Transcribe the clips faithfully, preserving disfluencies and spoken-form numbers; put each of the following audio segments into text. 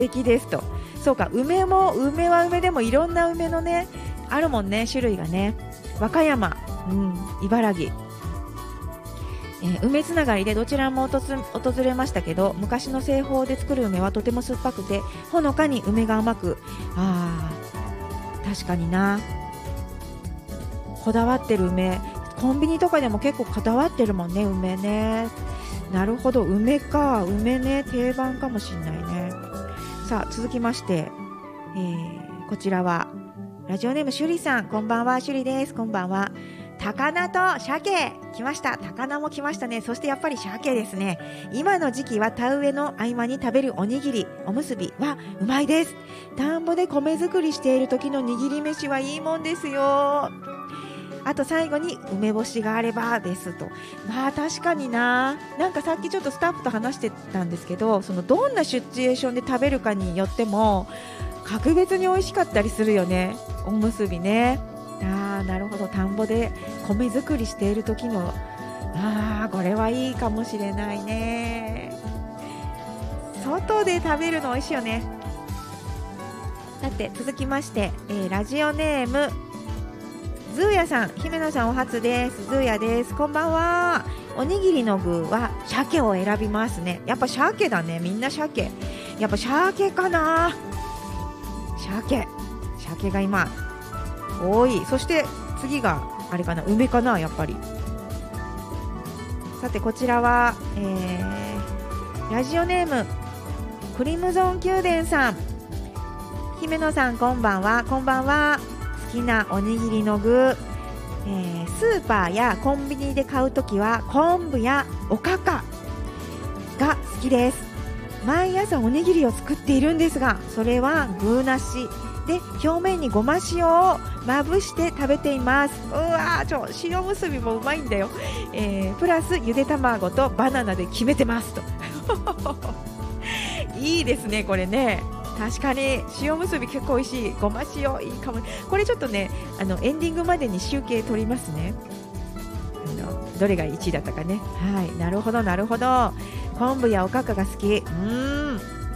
敵ですと。そうか、梅も梅は梅でもいろんな梅のねあるもんね、種類がね。和歌山、うん、茨城、えー、梅つながりでどちらも訪れましたけど、昔の製法で作る梅はとても酸っぱくてほのかに梅が甘く、あー確かにな、こだわってる梅、コンビニとかでも結構こだわってるもんね、梅ね。なるほど、梅か、梅ね、定番かもしんないね。さあ続きまして、えー、こちらはラジオネームしゅりさん、こんばんは、しゅりです。こんばんは。高菜と鮭来ました。高菜も来ましたね。そしてやっぱり鮭ですね。今の時期は田植えの合間に食べるおにぎり、おむすびはうまいです。田んぼで米作りしている時の握り飯はいいもんですよ。あと最後に梅干しがあればですと。まあ確かにな、なんかさっきちょっとスタッフと話してたんですけど、そのどんなシチュエーションで食べるかによっても格別に美味しかったりするよね、おむすびね。あーなるほど、田んぼで米作りしている時の、あーこれはいいかもしれないね。外で食べるの美味しいよね。だって続きまして、えー、ラジオネームズーヤさん、姫野さんお初です。ズーヤです。こんばんは。おにぎりの具は鮭を選びますね。やっぱ鮭だね、みんな鮭。やっぱ鮭かな。鮭鮭が今多い。そして次があれかな、梅かな、やっぱり。さてこちらは、えー、ラジオネームクリムゾン宮殿さん、姫野さんこんばんは。こんばんは。好きなおにぎりの具、えー、スーパーやコンビニで買うときは昆布やおかかが好きです。毎朝おにぎりを作っているんですが、それは具なしで表面にごま塩をまぶして食べています。うわー、ちょ塩むすびもうまいんだよ、えー、プラスゆで卵とバナナで決めてますといいですねこれね。確かに塩むすび結構美味しい。ごま塩いいかも。これちょっとね、あのエンディングまでに集計取りますね。あのどれがいちいだったかね。はい、なるほどなるほど。昆布やおかかが好き。うーん、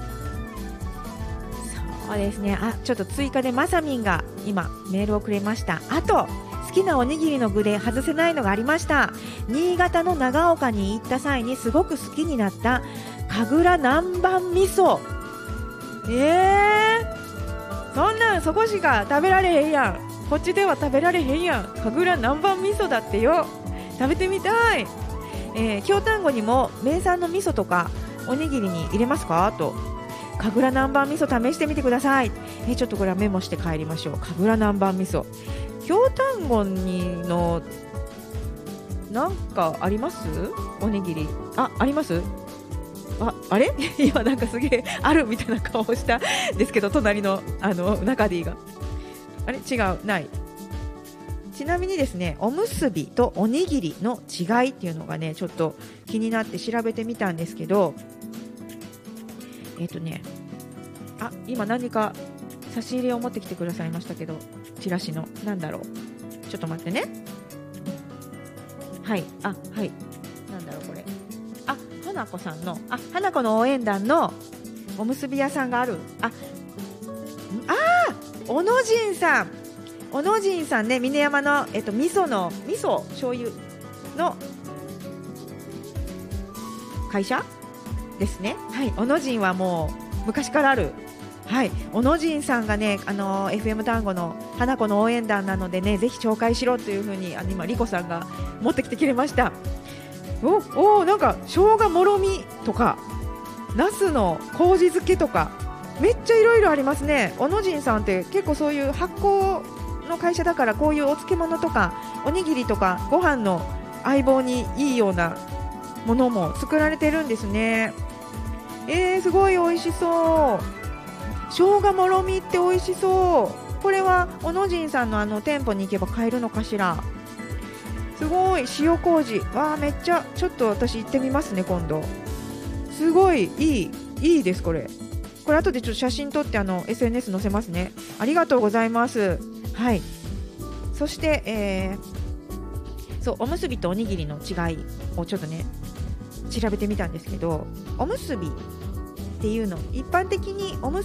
そうですね。あ、ちょっと追加でまさみんが今メールをくれました。あと好きなおにぎりの具で外せないのがありました。新潟の長岡に行った際にすごく好きになった神楽南蛮味噌。えー、そんなんそこしか食べられへんやん。こっちでは食べられへんやん。神楽南蛮味噌だってよ。食べてみたい。えー、京丹後にも名産の味噌とかおにぎりに入れますかと。神楽南蛮味噌試してみてください。えー、ちょっとこれはメモして帰りましょう。神楽南蛮味噌、京丹後にのなんかあります？おにぎり、あ、あります？あ、あれ今なんかすげえあるみたいな顔をしたんですけど、隣のあの中でいいがあれ違う、ない。ちなみにですね、おむすびとおにぎりの違いっていうのがねちょっと気になって調べてみたんですけど、えっとねあ、今何か差し入れを持ってきてくださいましたけど、チラシのなんだろう、ちょっと待ってね。はい、あ、はい、なんだろうこれ、あ、花子さんの、あ、花子の応援団のおむすび屋さんがある。あ、あー、小野神さん、小野神さんね、峰山の、えっと、味噌の味噌醤油の会社ですね。はい、小野神はもう昔からある。はい、小野神さんがね、あの エフエム 単語の花子の応援団なのでね、ぜひ紹介しろというふうにあの今リコさんが持ってきてくれました。おお、なんか生姜もろみとかナスの麹漬けとかめっちゃいろいろありますね。小野神さんって結構そういう発酵の会社だから、こういうお漬物とかおにぎりとかご飯の相棒にいいようなものも作られてるんですね。えー、すごい美味しそう。生姜もろみって美味しそう。これは小野神さんのあの店舗に行けば買えるのかしら。すごい塩麹、わあめっちゃ、ちょっと私行ってみますね今度。すごいいいいいです。これこれ後でちょっと写真撮ってあの エスエヌエス 載せますね。ありがとうございます。はい、そして、えー、そうおむすびとおにぎりの違いをちょっとね調べてみたんですけど、おむすびっっていうの、一般的におむ